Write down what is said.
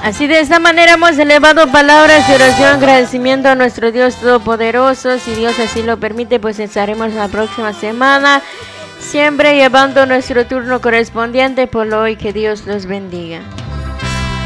Así de esta manera hemos elevado palabras de oración, agradecimiento a nuestro Dios Todopoderoso. Si Dios así lo permite, pues estaremos la próxima semana, siempre llevando nuestro turno correspondiente. Por hoy, que Dios los bendiga.